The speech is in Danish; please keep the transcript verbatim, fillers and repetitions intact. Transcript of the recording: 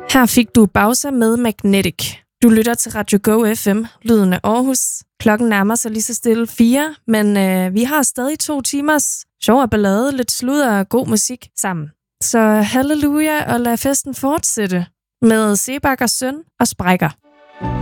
Her fik du Bausa med Magnetic. Du lytter til Radio Go F M, lyden af Aarhus. Klokken nærmer sig lige så stille fire, men øh, vi har stadig to timers sjov og ballade, lidt sludder og god musik sammen. Så halleluja og lad festen fortsætte med Sebak og Søn og Sprækker.